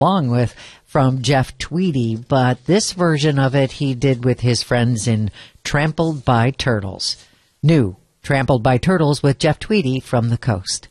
along with from Jeff Tweedy, but this version of it he did with his friends in Trampled by Turtles. New, Trampled by Turtles with Jeff Tweedy from the Coast.